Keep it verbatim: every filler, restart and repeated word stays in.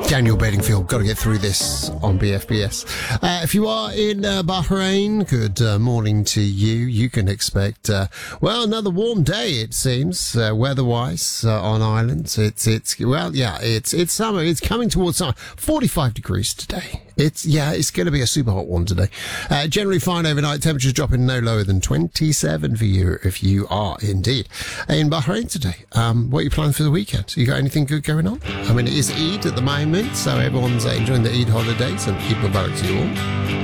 Daniel Bedingfield, got to get through this on B F B S. Uh, if you are in uh, Bahrain, good uh, morning to you. You can expect, uh, well, another warm day, it seems, uh, weather-wise, uh, on Ireland. It's, it's, well, yeah, it's, it's summer. It's coming towards summer. forty-five degrees today. It's, yeah, it's going to be a super hot one today. Uh, generally fine overnight. Temperatures dropping no lower than twenty-seven for you if you are indeed in Bahrain today. Um, what are you planning for the weekend? You got anything good going on? I mean, it is Eid at the moment, so everyone's uh, enjoying the Eid holidays, and Eid Mubarak to you all.